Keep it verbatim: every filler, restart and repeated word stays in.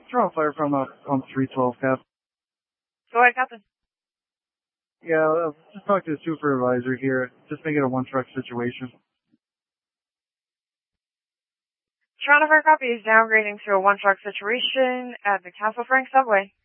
Toronto Fire from uh, on three twelve Cap. Go ahead, Captain. Yeah, uh, just talk to the supervisor here. Just make it a one truck situation. Toronto Fire copy is downgrading to a one truck situation at the Castle Frank subway.